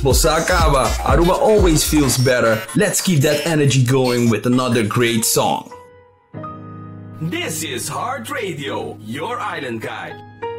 Bosakaba, Aruba always feels better. Let's keep that energy going with another great song. This is Heart Radio, your island guide.